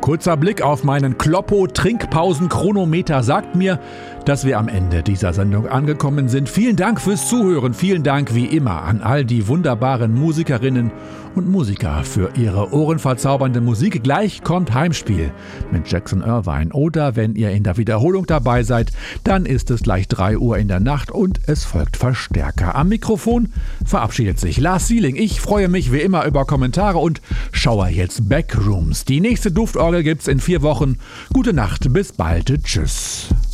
Kurzer Blick auf meinen Kloppo-Trinkpausen-Chronometer sagt mir, dass wir am Ende dieser Sendung angekommen sind. Vielen Dank fürs Zuhören. Vielen Dank wie immer an all die wunderbaren Musikerinnen und Musiker für ihre ohrenverzaubernde Musik. Gleich kommt Heimspiel mit Jackson Irvine. Oder wenn ihr in der Wiederholung dabei seid, dann ist es gleich 3 Uhr in der Nacht und es folgt Verstärker. Am Mikrofon verabschiedet sich Lars Sieling. Ich freue mich wie immer über Kommentare und schaue jetzt Backrooms. Die nächste Duftorgel gibt's in 4 Wochen. Gute Nacht, bis bald. Tschüss.